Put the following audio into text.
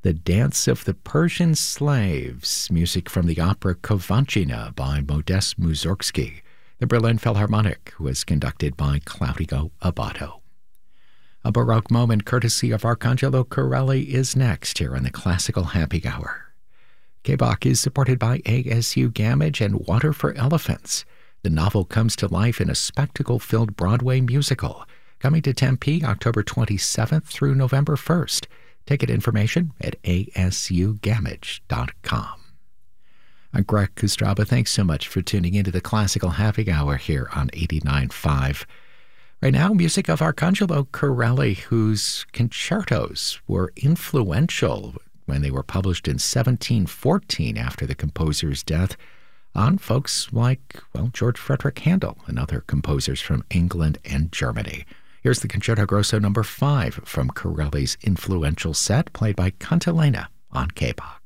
The Dance of the Persian Slaves, music from the opera Kovanchina by Modest Mussorgsky. The Berlin Philharmonic was conducted by Claudio Abbado. A Baroque moment courtesy of Arcangelo Corelli is next here on the Classical Happy Hour. K-Bach is supported by ASU Gamage and Water for Elephants. The novel comes to life in a spectacle-filled Broadway musical, coming to Tempe October 27th through November 1st. Ticket information at asugamage.com. I'm Greg Kustraba. Thanks so much for tuning into the Classical Happy Hour here on 89.5. Right now, music of Arcangelo Corelli, whose concertos were influential when they were published in 1714 after the composer's death on folks like, George Frederick Handel and other composers from England and Germany. Here's the Concerto Grosso No. 5 from Corelli's influential set, played by Cantilena on K-Bach.